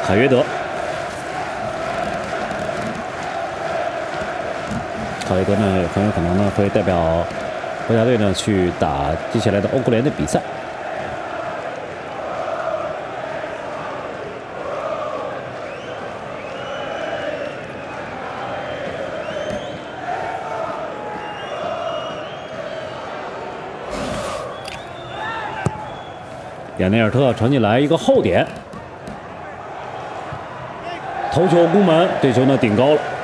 凯约德。凯约德呢，很有可能呢会代表国家队呢去打接下来的欧国联的比赛。亚内尔特传进来一个后点，头球攻门，这球呢顶高了。